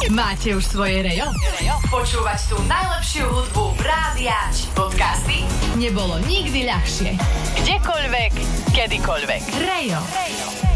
Máte už svoje Rejo? Počúvať tú najlepšiu hudbu Rádiač. Podcasty nebolo nikdy ľahšie. Kdekoľvek, kedykoľvek. Rejo.